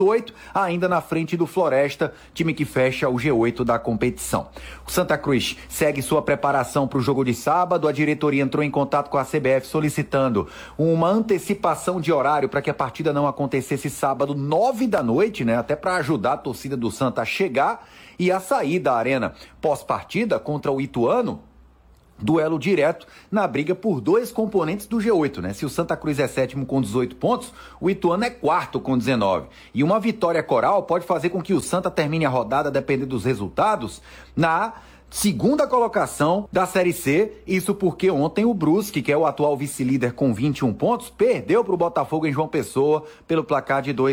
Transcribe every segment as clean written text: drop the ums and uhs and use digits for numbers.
8, ainda na frente do Floresta, time que fecha o G8 da competição. O Santa Cruz segue sua preparação para o jogo de sábado. A diretoria entrou em contato com a CBF solicitando uma antecipação de horário para que a partida não acontecesse sábado, 9 da noite, né? Até para ajudar a torcida do Santa a chegar e a sair da arena. Pós-partida contra o Ituano, duelo direto na briga por 2 componentes do G8, né? Se o Santa Cruz é 7º com 18 pontos, o Ituano é 4º com 19. E uma vitória coral pode fazer com que o Santa termine a rodada, dependendo dos resultados, na segunda colocação da Série C. Isso porque ontem o Brusque, que é o atual vice-líder com 21 pontos, perdeu para o Botafogo em João Pessoa pelo placar de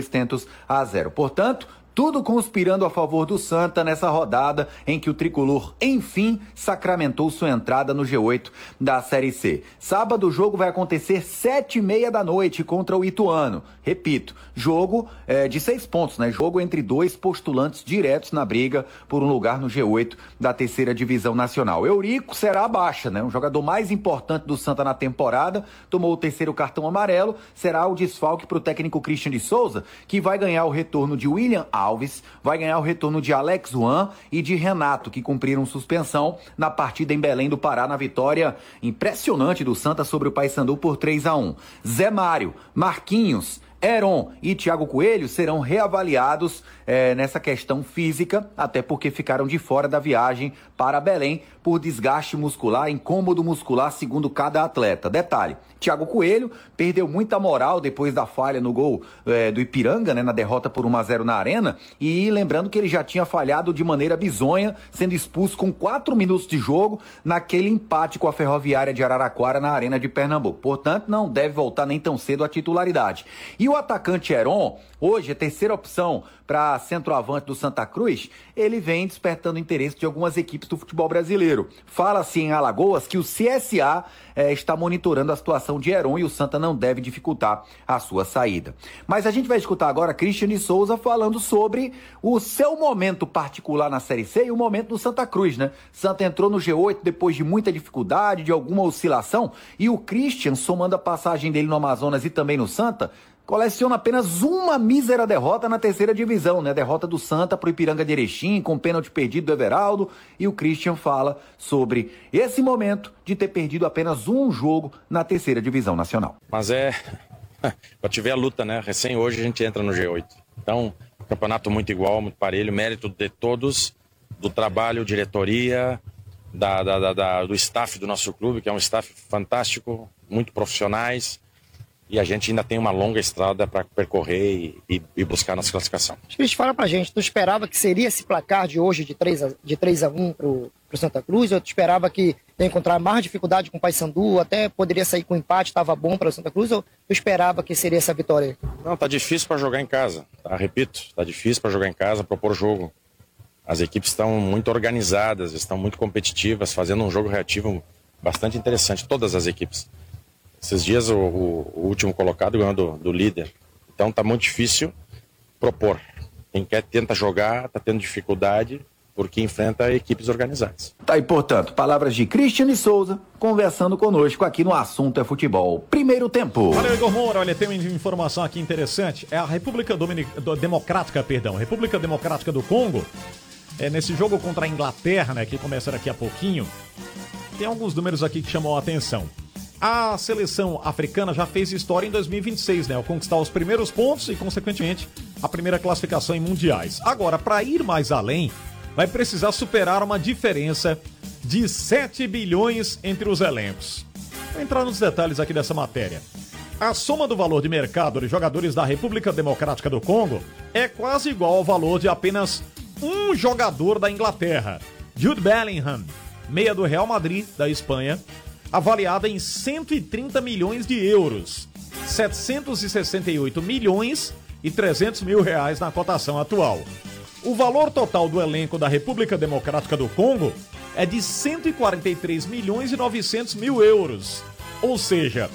2-0. Portanto, tudo conspirando a favor do Santa nessa rodada em que o tricolor, enfim, sacramentou sua entrada no G8 da Série C. Sábado o jogo vai acontecer 7h30 da noite contra o Ituano. Repito, jogo de 6 pontos, né? Jogo entre 2 postulantes diretos na briga por um lugar no G8 da terceira divisão nacional. Eurico será a baixa, né? O jogador mais importante do Santa na temporada, tomou o 3º cartão amarelo, será o desfalque para o técnico Christian de Souza, que vai ganhar o retorno de William Alves, vai ganhar o retorno de Alex Juan e de Renato, que cumpriram suspensão na partida em Belém do Pará, na vitória impressionante do Santa sobre o Paysandu por 3-1. Zé Mário, Marquinhos, Heron e Thiago Coelho serão reavaliados nessa questão física, até porque ficaram de fora da viagem para Belém por desgaste muscular, incômodo muscular, segundo cada atleta. Detalhe, Thiago Coelho perdeu muita moral depois da falha no gol do Ipiranga, né, na derrota por 1-0 na Arena, e lembrando que ele já tinha falhado de maneira bizonha, sendo expulso com 4 minutos de jogo naquele empate com a Ferroviária de Araraquara na Arena de Pernambuco. Portanto, não deve voltar nem tão cedo à titularidade. E o atacante Heron, hoje a terceira opção para centroavante do Santa Cruz, ele vem despertando interesse de algumas equipes do futebol brasileiro. Fala-se em Alagoas que o CSA está monitorando a situação de Heron e o Santa não deve dificultar a sua saída. Mas a gente vai escutar agora Christian de Souza falando sobre o seu momento particular na Série C e o momento do Santa Cruz, né? Santa entrou no G8 depois de muita dificuldade, de alguma oscilação, e o Christian, somando a passagem dele no Amazonas e também no Santa, coleciona apenas uma mísera derrota na terceira divisão, né? Derrota do Santa para o Ipiranga de Erechim, com pênalti perdido do Everaldo, e o Christian fala sobre esse momento de ter perdido apenas um jogo na terceira divisão nacional. Mas para tiver a luta, né? Recém hoje a gente entra no G8. Então, campeonato muito igual, muito parelho, mérito de todos, do trabalho, diretoria, do staff do nosso clube, que é um staff fantástico, muito profissionais. E a gente ainda tem uma longa estrada para percorrer e buscar nossa classificação. Cris, fala pra gente, tu esperava que seria esse placar de hoje de 3-1 pro Santa Cruz? Ou tu esperava que ia encontrar mais dificuldade com o Paysandu, até poderia sair com empate, estava bom para o Santa Cruz? Ou tu esperava que seria essa vitória? Não, tá difícil para jogar em casa, tá? Repito, tá difícil para jogar em casa, propor jogo. As equipes estão muito organizadas, estão muito competitivas, fazendo um jogo reativo bastante interessante, todas as equipes. Esses dias o último colocado ganhou do líder. Então tá muito difícil propor. Quem tenta jogar tá tendo dificuldade porque enfrenta equipes organizadas. Tá aí, portanto, palavras de Christian Souza conversando conosco aqui no Assunto é Futebol. Primeiro tempo. Valeu, Igor Moura. Olha, tem uma informação aqui interessante. É a República Democrática do Congo. Nesse jogo contra a Inglaterra, né, que começa daqui a pouquinho, tem alguns números aqui que chamam a atenção. A seleção africana já fez história em 2026, né? Ao conquistar os primeiros pontos e, consequentemente, a primeira classificação em mundiais. Agora, para ir mais além, vai precisar superar uma diferença de 7 bilhões entre os elencos. Vou entrar nos detalhes aqui dessa matéria. A soma do valor de mercado de jogadores da República Democrática do Congo é quase igual ao valor de apenas um jogador da Inglaterra, Jude Bellingham, meia do Real Madrid, da Espanha, avaliada em 130 milhões de euros, 768 milhões e 300 mil reais na cotação atual. O valor total do elenco da República Democrática do Congo é de 143 milhões e 900 mil euros, ou seja,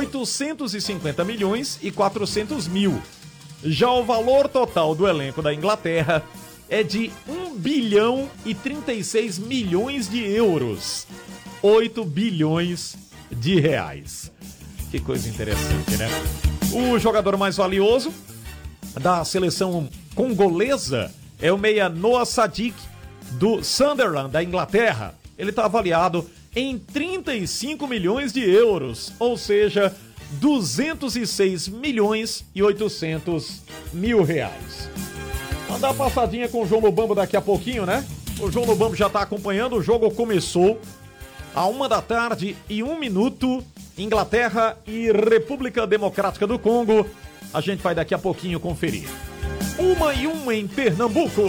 850 milhões e 400 mil. Já o valor total do elenco da Inglaterra é de 1 bilhão e 36 milhões de euros, 8 bilhões de reais. Que coisa interessante, né? O jogador mais valioso da seleção congolesa é o meia Noah Sadiq, do Sunderland, da Inglaterra. Ele está avaliado em 35 milhões de euros, ou seja, 206 milhões e 800 mil reais. Vamos dar uma passadinha com o João Lobambo daqui a pouquinho, né? O João Lobambo já está acompanhando, o jogo começou à 1h01, Inglaterra e República Democrática do Congo. A gente vai daqui a pouquinho conferir. 1h01 em Pernambuco.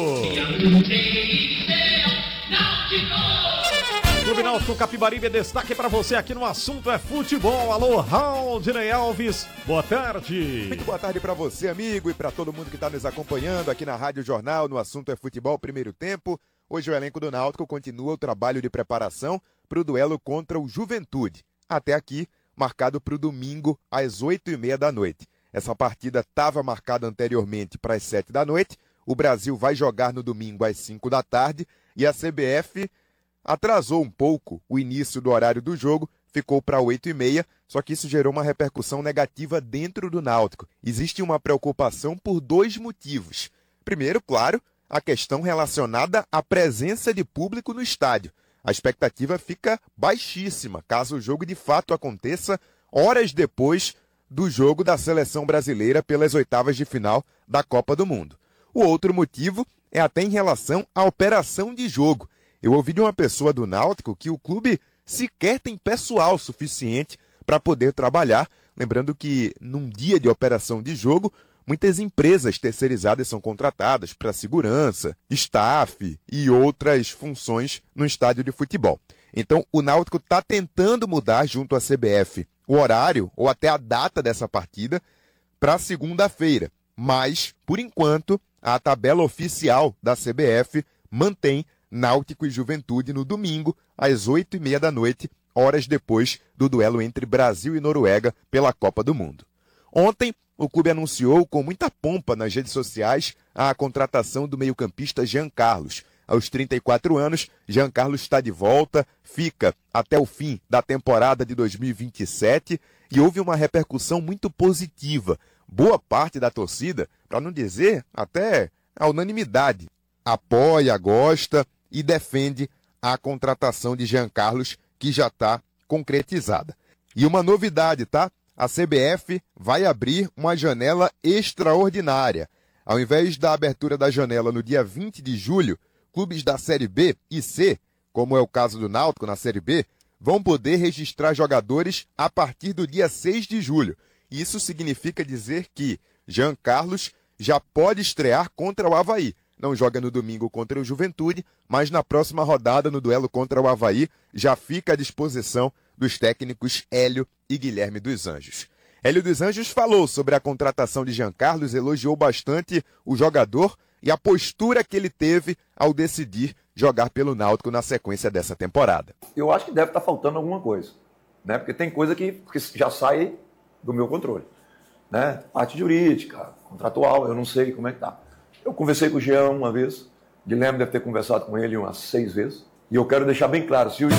Clube Náutico Capibaribe, destaque para você aqui no Assunto é Futebol. Alô, Raudinei Alves, boa tarde. Muito boa tarde para você, amigo, e para todo mundo que está nos acompanhando aqui na Rádio Jornal, no Assunto é Futebol, primeiro tempo. Hoje o elenco do Náutico continua o trabalho de preparação para o duelo contra o Juventude. Até aqui, marcado para o domingo, às 8h30 da noite. Essa partida estava marcada anteriormente para as 7 da noite. O Brasil vai jogar no domingo às 5 da tarde e a CBF atrasou um pouco o início do horário do jogo, ficou para 8h30, só que isso gerou uma repercussão negativa dentro do Náutico. Existe uma preocupação por dois motivos. Primeiro, claro, a questão relacionada à presença de público no estádio. A expectativa fica baixíssima, caso o jogo de fato aconteça horas depois do jogo da seleção brasileira pelas oitavas de final da Copa do Mundo. O outro motivo é até em relação à operação de jogo. Eu ouvi de uma pessoa do Náutico que o clube sequer tem pessoal suficiente para poder trabalhar. Lembrando que num dia de operação de jogo, muitas empresas terceirizadas são contratadas para segurança, staff e outras funções no estádio de futebol. Então o Náutico está tentando mudar junto à CBF o horário ou até a data dessa partida para segunda-feira. Mas, por enquanto, a tabela oficial da CBF mantém Náutico e Juventude no domingo, às 8h30 da noite, horas depois do duelo entre Brasil e Noruega pela Copa do Mundo. Ontem, o clube anunciou com muita pompa nas redes sociais a contratação do meio-campista Jean Carlos. Aos 34 anos, Jean Carlos está de volta, fica até o fim da temporada de 2027 e houve uma repercussão muito positiva. Boa parte da torcida, para não dizer até a unanimidade, apoia, gosta e defende a contratação de Jean Carlos, que já está concretizada. E uma novidade, tá? A CBF vai abrir uma janela extraordinária. Ao invés da abertura da janela no dia 20 de julho, clubes da Série B e C, como é o caso do Náutico na Série B, vão poder registrar jogadores a partir do dia 6 de julho. Isso significa dizer que Jean Carlos já pode estrear contra o Avaí. Não joga no domingo contra o Juventude, mas na próxima rodada, no duelo contra o Avaí, já fica à disposição dos técnicos Hélio e Guilherme dos Anjos. Hélio dos Anjos falou sobre a contratação de Jean Carlos, elogiou bastante o jogador e a postura que ele teve ao decidir jogar pelo Náutico na sequência dessa temporada. Eu acho que deve estar faltando alguma coisa, né? Porque tem coisa que já sai do meu controle, né? Parte jurídica, contratual, eu não sei como é que está. Eu conversei com o Jean uma vez, Guilherme deve ter conversado com ele umas 6 vezes, e eu quero deixar bem claro, se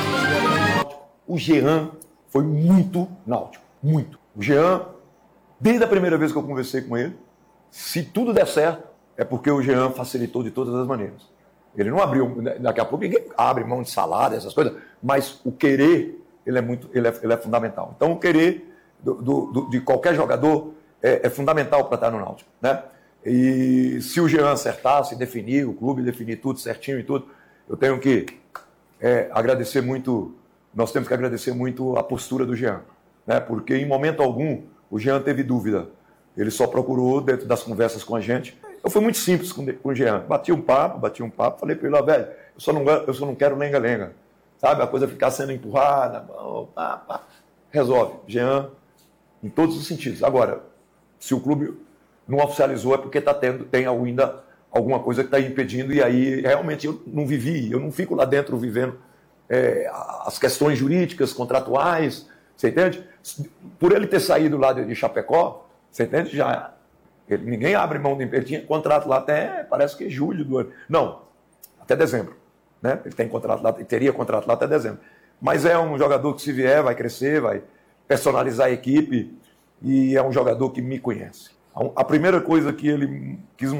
o Jean foi muito náutico, muito. O Jean, desde a primeira vez que eu conversei com ele, se tudo der certo, é porque o Jean facilitou de todas as maneiras. Ele não abriu, daqui a pouco ninguém abre mão de salário, essas coisas, mas o querer, ele é fundamental. Então o querer de qualquer jogador é fundamental para estar no Náutico, né? E se o Jean acertasse, definir, o clube definir tudo certinho e tudo, eu tenho que agradecer muito, nós temos que agradecer muito a postura do Jean, né? Porque em momento algum o Jean teve dúvida, ele só procurou dentro das conversas com a gente. Eu fui muito simples com o Jean, bati um papo, falei para ele, ó, velho, eu só não quero lenga-lenga, sabe? A coisa ficar sendo empurrada, resolve. Jean, em todos os sentidos. Agora, se o clube não oficializou é porque tem ainda alguma coisa que está impedindo, e aí realmente eu não vivi, eu não fico lá dentro vivendo as questões jurídicas, contratuais, você entende? Por ele ter saído lá de Chapecó, você entende? Ninguém abre mão de ele tinha contrato lá até, parece que julho do ano. Não, até dezembro, né? Ele tem contrato lá, teria contrato lá até dezembro. Mas é um jogador que se vier vai crescer, vai personalizar a equipe, e é um jogador que me conhece. A primeira coisa que ele quis